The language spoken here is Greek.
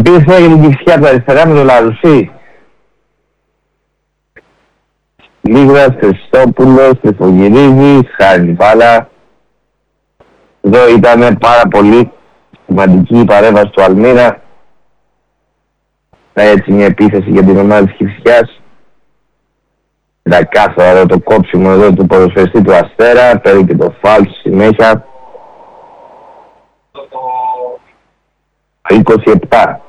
Επίθεση για την Κυφσιά από τα αριστερά με τον Λαρουσί. Λίγρας, Χριστόπουλος, Τριφογυρίδης, χάρη μπάλα. Εδώ ήταν πάρα πολύ σημαντική η παρέμβαση του Αλμύρα. Έτσι μια επίθεση για την ομάδα της Κυφσιάς. Ήταν κάθαρα το κόψιμο εδώ του ποδοσφαιριστή του Αστέρα. Παίρνει και το φάουλ στη συνέχεια. 27.